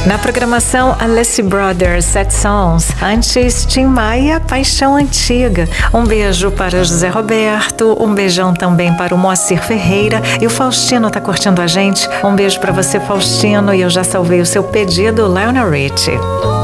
Na programação, Alessi Brothers, Set Songs. Antes, Tim Maia, Paixão Antiga. Um beijo para José Roberto, um beijão também para o Moacir Ferreira. E o Faustino tá curtindo a gente. Um beijo para você, Faustino, e eu já salvei o seu pedido, Lionel Richie.